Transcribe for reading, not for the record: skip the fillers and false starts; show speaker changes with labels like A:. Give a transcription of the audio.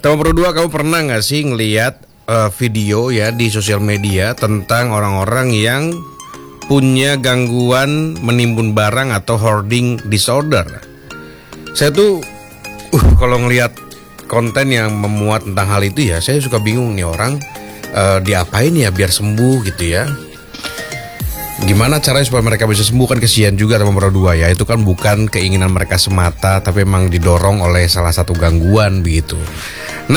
A: Teman berdua, kamu pernah nggak sih ngelihat video ya di sosial media tentang orang-orang yang punya gangguan menimbun barang atau hoarding disorder? Saya tuh kalau ngelihat konten yang memuat tentang hal itu ya, saya suka bingung nih orang diapain ya biar sembuh gitu ya. Gimana caranya supaya mereka bisa sembuh? Kan kesian juga teman berdua ya. Itu kan bukan keinginan mereka semata, tapi memang didorong oleh salah satu gangguan begitu.